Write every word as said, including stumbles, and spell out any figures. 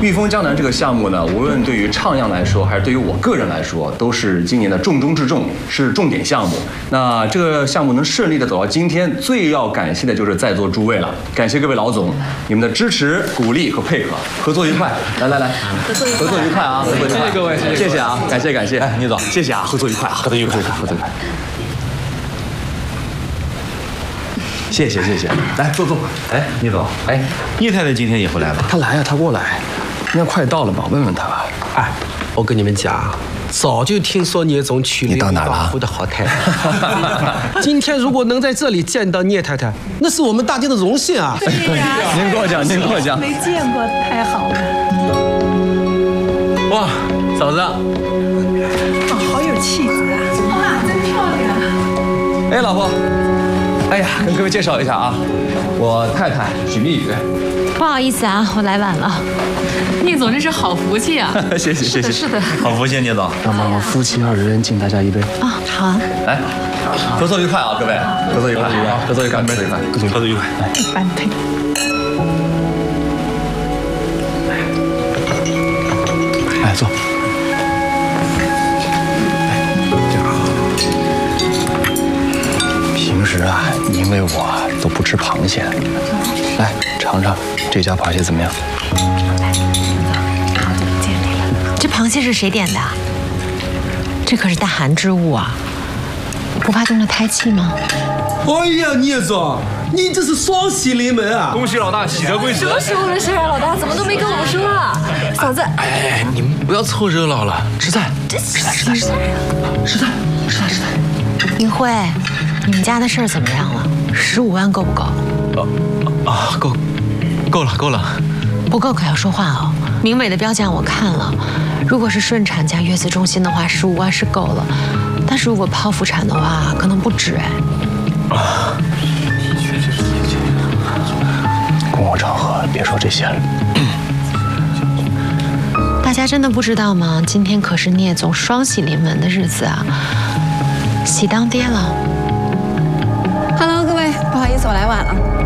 御风江南这个项目呢，无论对于唱样来说，还是对于我个人来说，都是今年的重中之重，是重点项目。那这个项目能顺利的走到今天，最要感谢的就是在座诸位了，感谢各位老总，你们的支持、鼓励和配合，合作愉快。来来来，合作愉快，合作愉快啊！合作愉快，谢谢各位，谢谢啊，感谢感谢。哎，聂总，谢谢啊，合作愉快啊，合作愉快，合作愉快。谢谢谢谢，来坐坐。哎，聂总，哎，聂太太今天也会来吧？ 她来呀，她过来。那快到了吧，问问她吧。 哎，我跟你们讲，早就听说聂总娶了一个大户的好太太。今天如果能在这里见到聂太太，那是我们大家的荣幸啊！ 对呀， 您过奖，您过奖。 没见过，太好了。 哇，嫂子， 哦，好有气质啊！哇，真漂亮。 哎，老婆。哎呀，跟各位介绍一下啊，我太太许蜜雨。 不好意思啊，我来晚了。聂总真是好福气啊！ 谢谢谢谢， 是的， 好福气，聂总。 让妈妈夫妻二人敬大家一杯。 啊，好啊。 来，合作愉快啊，各位，合作愉快，合作愉快，合作愉快，合作愉快。来， 般配。 来坐。平时啊，因为我都不吃螃蟹，来尝尝这家螃蟹怎么样？ 好久不见你了。这螃蟹是谁点的？这可是大寒之物啊，不怕动了胎气吗？ 哎呀，聂总，你这是双喜临门啊！ 恭喜老大喜得贵子。 什么时候的事啊，老大怎么都没跟我们说啊？嫂子， 哎，你们不要凑热闹了，吃菜， 吃菜，吃菜，吃菜，吃菜，吃菜，吃菜。明慧，你们家的事儿怎么样了？十五万够不够？ 啊，够，够了，够了。 不够可要说话哦。明伟的标价我看了，如果是顺产加月子中心的话，十五万是够了，但是如果剖腹产的话，可能不止哎。 啊，公共场合别说这些了。 大家真的不知道吗？今天可是聂总双喜临门的日子啊，喜当爹了。 Hello， 各位，不好意思，我来晚了。